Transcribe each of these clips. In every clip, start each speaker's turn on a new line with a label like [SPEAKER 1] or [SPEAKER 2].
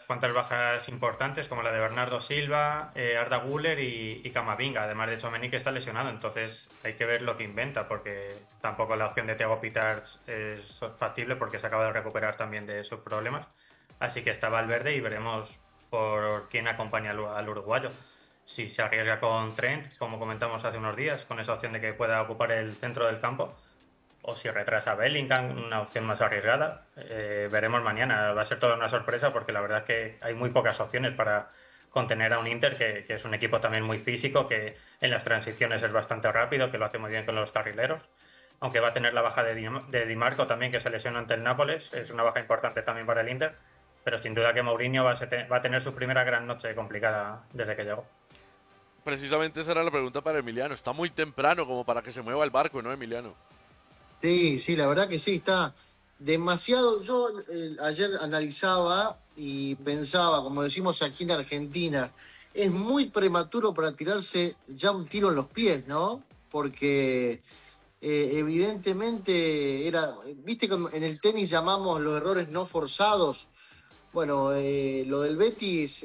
[SPEAKER 1] cuantas bajas importantes, como la de Bernardo Silva, Arda Güler y Camavinga. Además de Tchouaméni, que está lesionado. Entonces hay que ver lo que inventa, porque tampoco la opción de Thiago Pitarch es factible, porque se acaba de recuperar también de sus problemas. Así que está Valverde y veremos por quién acompaña al uruguayo. Si se arriesga con Trent, como comentamos hace unos días, con esa opción de que pueda ocupar el centro del campo, o si retrasa a Bellingham, una opción más arriesgada. Veremos mañana. Va a ser toda una sorpresa, porque la verdad es que hay muy pocas opciones para contener a un Inter, que es un equipo también muy físico, que en las transiciones es bastante rápido, que lo hace muy bien con los carrileros. Aunque va a tener la baja de Di Marco también, que se lesionó ante el Nápoles. Es una baja importante también para el Inter. Pero sin duda que Mourinho va a tener su primera gran noche complicada desde que llegó.
[SPEAKER 2] Precisamente esa era la pregunta para Emiliano. Está muy temprano como para que se mueva el barco, ¿no, Emiliano?
[SPEAKER 3] Sí, sí, la verdad que sí, está demasiado. Yo ayer analizaba y pensaba, como decimos aquí en Argentina, es muy prematuro para tirarse ya un tiro en los pies, ¿no? Porque evidentemente viste que en el tenis llamamos los errores no forzados. Bueno, lo del Betis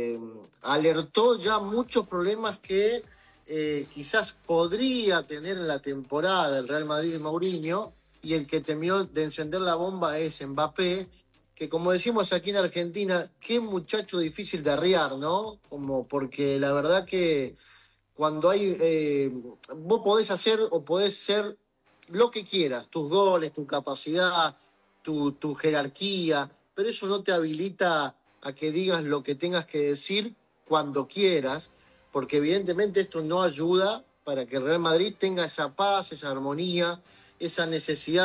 [SPEAKER 3] alertó ya muchos problemas que quizás podría tener en la temporada el Real Madrid de Mourinho, y el que temió de encender la bomba es Mbappé, que como decimos aquí en Argentina, qué muchacho difícil de arriar, ¿no? Como porque la verdad que cuando vos podés hacer o podés ser lo que quieras, tus goles, tu capacidad, tu jerarquía, pero eso no te habilita a que digas lo que tengas que decir cuando quieras, porque evidentemente esto no ayuda para que el Real Madrid tenga esa paz, esa armonía, esa necesidad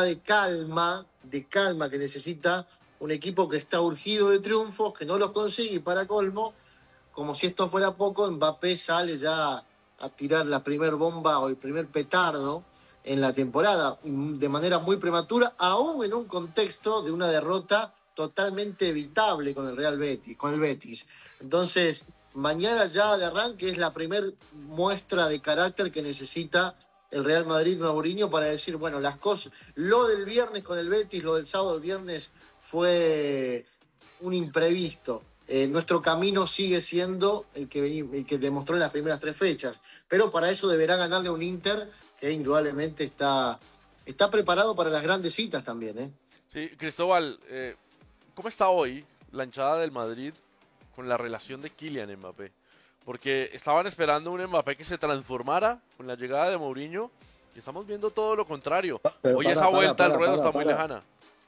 [SPEAKER 3] de calma que necesita un equipo que está urgido de triunfos, que no los consigue, y para colmo, como si esto fuera poco, Mbappé sale ya a tirar la primer bomba o el primer petardo en la temporada, de manera muy prematura, aún en un contexto de una derrota totalmente evitable con el Real Betis, con el Betis. Entonces, mañana ya de arranque es la primer muestra de carácter que necesita el Real Madrid Mourinho para decir, bueno, las cosas, lo del viernes con el Betis, lo del sábado, el viernes fue un imprevisto. Nuestro camino sigue siendo el que demostró en las primeras tres fechas, pero para eso deberá ganarle un Inter que indudablemente está preparado para las grandes citas también, ¿eh?
[SPEAKER 2] Sí, Cristóbal, ¿cómo está hoy la hinchada del Madrid con la relación de Kylian Mbappé? Porque estaban esperando un Mbappé que se transformara con la llegada de Mourinho y estamos viendo todo lo contrario.
[SPEAKER 4] Pero
[SPEAKER 2] Hoy esa vuelta al ruedo está muy lejana.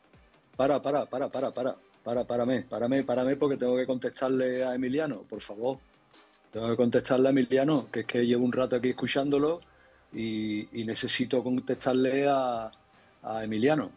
[SPEAKER 4] párame, porque tengo que contestarle a Emiliano, por favor. Tengo que contestarle a Emiliano, que es que llevo un rato aquí escuchándolo y necesito contestarle a Emiliano.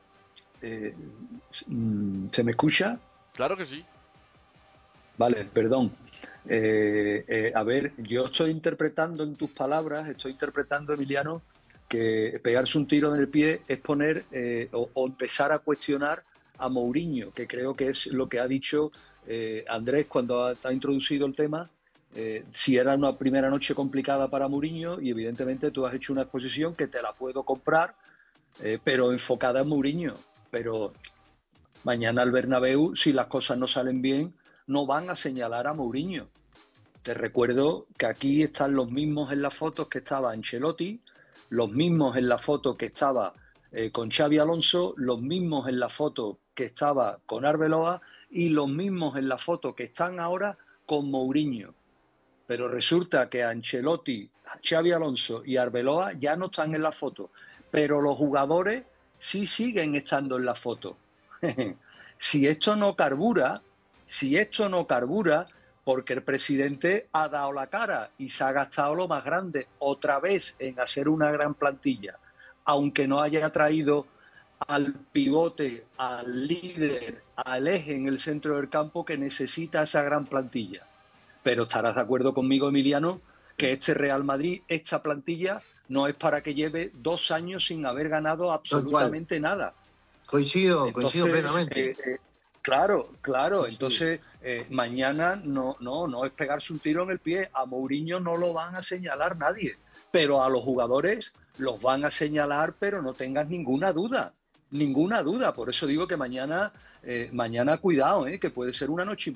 [SPEAKER 4] ¿Se me escucha?
[SPEAKER 2] Claro que sí.
[SPEAKER 4] Vale, perdón. A ver, yo estoy interpretando en tus palabras, Emiliano, que pegarse un tiro en el pie es poner o empezar a cuestionar a Mourinho, que creo que es lo que ha dicho Andrés cuando ha introducido el tema. Si era una primera noche complicada para Mourinho, y evidentemente tú has hecho una exposición que te la puedo comprar, pero enfocada en Mourinho. Pero mañana al Bernabéu, si las cosas no salen bien, no van a señalar a Mourinho. Te recuerdo que aquí están los mismos en las fotos que estaba Ancelotti, los mismos en la foto que estaba con Xabi Alonso, los mismos en la foto que estaba con Arbeloa y los mismos en la foto que están ahora con Mourinho. Pero resulta que Ancelotti, Xabi Alonso y Arbeloa ya no están en la foto, pero los jugadores sí siguen estando en la foto. Si esto no carbura, si esto no carbura, porque el presidente ha dado la cara y se ha gastado lo más grande otra vez en hacer una gran plantilla, aunque no haya traído al pivote, al líder, al eje en el centro del campo que necesita esa gran plantilla. Pero estarás de acuerdo conmigo, Emiliano, que este Real Madrid, esta plantilla, no es para que lleve 2 años sin haber ganado
[SPEAKER 3] Tal cual.
[SPEAKER 4] absolutamente nada.
[SPEAKER 3] Coincido
[SPEAKER 4] Entonces,
[SPEAKER 3] plenamente.
[SPEAKER 4] claro.
[SPEAKER 3] Sí, sí.
[SPEAKER 4] Entonces, mañana no es pegarse un tiro en el pie. A Mourinho no lo van a señalar nadie, pero a los jugadores los van a señalar, pero no tengas ninguna duda. Ninguna duda. Por eso digo que mañana cuidado, que puede ser una noche